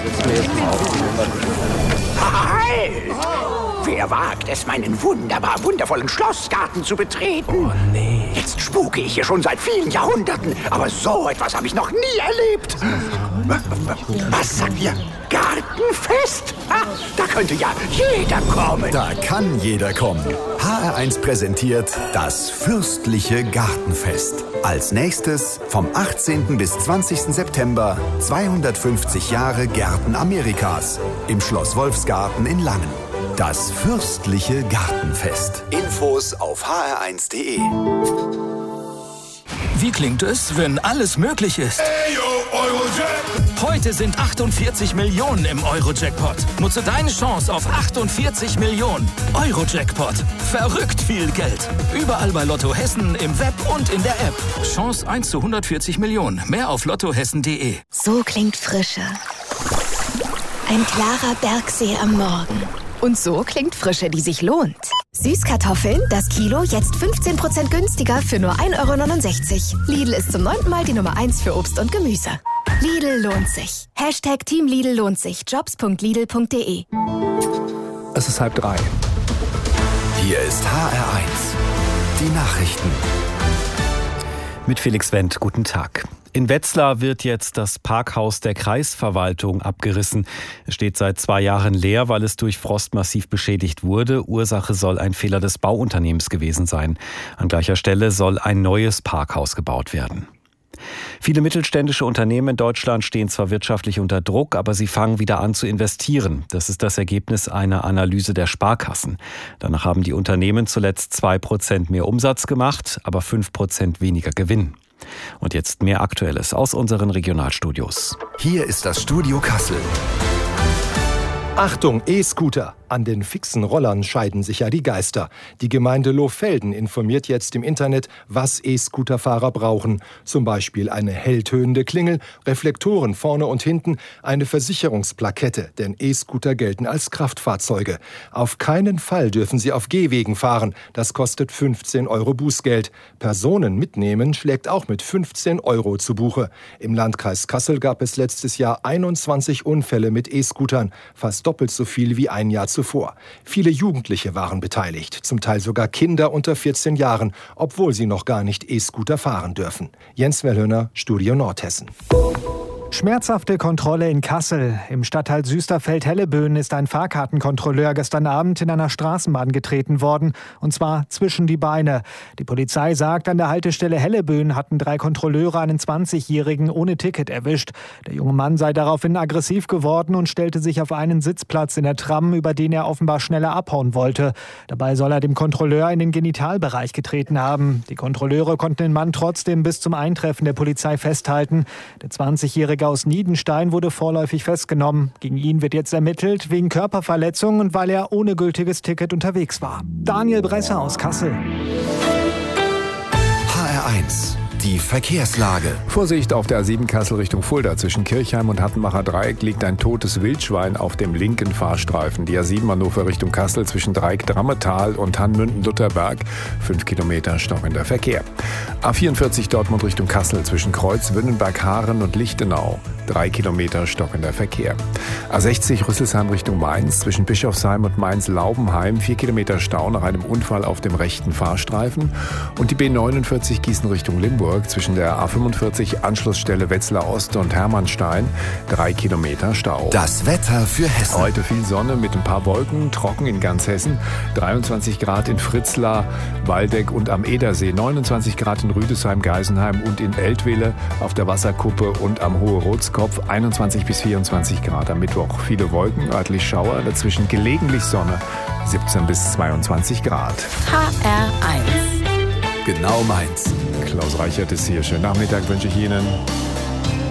Halt! Wer wagt es, meinen wundervollen Schlossgarten zu betreten? Oh nee. Jetzt spuke ich hier schon seit vielen Jahrhunderten, aber so etwas habe ich noch nie erlebt. Was sagt ihr? Gartenfest? Da könnte ja jeder kommen. Da kann jeder kommen. HR1 präsentiert das fürstliche Gartenfest. Als nächstes vom 18. bis 20. September 250 Jahre Gärten Amerikas im Schloss Wolfsgarten in Langen. Das fürstliche Gartenfest. Infos auf hr1.de. Wie klingt es, wenn alles möglich ist? Heute sind 48 Millionen im Euro-Jackpot. Nutze deine Chance auf 48 Millionen. Euro-Jackpot. Verrückt viel Geld. Überall bei Lotto Hessen, im Web und in der App. Chance 1 zu 140 Millionen. Mehr auf lottohessen.de. So klingt Frische. Ein klarer Bergsee am Morgen. Und so klingt Frische, die sich lohnt. Süßkartoffeln, das Kilo jetzt 15% günstiger für nur 1,69 €. Lidl ist zum 9. Mal die Nummer 1 für Obst und Gemüse. Lidl lohnt sich. Team Lidl lohnt sich. Jobs.lidl.de. Es ist 2:30. Hier ist HR1. Die Nachrichten. Mit Felix Wendt, guten Tag. In Wetzlar wird jetzt das Parkhaus der Kreisverwaltung abgerissen. Es steht seit 2 Jahren leer, weil es durch Frost massiv beschädigt wurde. Ursache soll ein Fehler des Bauunternehmens gewesen sein. An gleicher Stelle soll ein neues Parkhaus gebaut werden. Viele mittelständische Unternehmen in Deutschland stehen zwar wirtschaftlich unter Druck, aber sie fangen wieder an zu investieren. Das ist das Ergebnis einer Analyse der Sparkassen. Danach haben die Unternehmen zuletzt 2% mehr Umsatz gemacht, aber 5% weniger Gewinn. Und jetzt mehr Aktuelles aus unseren Regionalstudios. Hier ist das Studio Kassel. Achtung, E-Scooter! An den fixen Rollern scheiden sich ja die Geister. Die Gemeinde Lohfelden informiert jetzt im Internet, was E-Scooter-Fahrer brauchen. Zum Beispiel eine helltönende Klingel, Reflektoren vorne und hinten, eine Versicherungsplakette, denn E-Scooter gelten als Kraftfahrzeuge. Auf keinen Fall dürfen sie auf Gehwegen fahren. Das kostet 15 € Bußgeld. Personen mitnehmen schlägt auch mit 15 € zu Buche. Im Landkreis Kassel gab es letztes Jahr 21 Unfälle mit E-Scootern, fast doppelt so viel wie ein Jahr zuvor. Viele Jugendliche waren beteiligt, zum Teil sogar Kinder unter 14 Jahren, obwohl sie noch gar nicht E-Scooter fahren dürfen. Jens Wellhöner, Studio Nordhessen. Schmerzhafte Kontrolle in Kassel. Im Stadtteil Süsterfeld-Helleböen ist ein Fahrkartenkontrolleur gestern Abend in einer Straßenbahn getreten worden, und zwar zwischen die Beine. Die Polizei sagt, an der Haltestelle Helleböen hatten 3 Kontrolleure einen 20-Jährigen ohne Ticket erwischt. Der junge Mann sei daraufhin aggressiv geworden und stellte sich auf einen Sitzplatz in der Tram, über den er offenbar schneller abhauen wollte. Dabei soll er dem Kontrolleur in den Genitalbereich getreten haben. Die Kontrolleure konnten den Mann trotzdem bis zum Eintreffen der Polizei festhalten. Der 20-Jährige aus Niedenstein wurde vorläufig festgenommen. Gegen ihn wird jetzt ermittelt wegen Körperverletzung und weil er ohne gültiges Ticket unterwegs war. Daniel Bresser aus Kassel. HR1. Die Verkehrslage. Vorsicht auf der A7 Kassel Richtung Fulda. Zwischen Kirchheim und Hattenbacher Dreieck liegt ein totes Wildschwein auf dem linken Fahrstreifen. Die A7 Hannover Richtung Kassel zwischen Dreieck-Drammetal und Hannmünden-Lutherberg. 5 Kilometer stockender Verkehr. A44 Dortmund Richtung Kassel zwischen Kreuz, Wünnenberg-Haaren und Lichtenau. 3 Kilometer stockender Verkehr. A60 Rüsselsheim Richtung Mainz zwischen Bischofsheim und Mainz-Laubenheim. 4 Kilometer Stau nach einem Unfall auf dem rechten Fahrstreifen. Und die B49 Gießen Richtung Limburg zwischen der A45 Anschlussstelle Wetzlar Ost und Hermannstein. 3 Kilometer Stau. Das Wetter für Hessen. Heute viel Sonne mit ein paar Wolken, trocken in ganz Hessen. 23 Grad in Fritzlar, Waldeck und am Edersee. 29 Grad in Rüdesheim, Geisenheim und in Eltville auf der Wasserkuppe und am Hohe-Rotskopf. 21 bis 24 Grad am Mittwoch. Viele Wolken, örtlich Schauer, dazwischen gelegentlich Sonne. 17 bis 22 Grad. HR1. Genau meins. Klaus Reichert ist hier. Schönen Nachmittag wünsche ich Ihnen.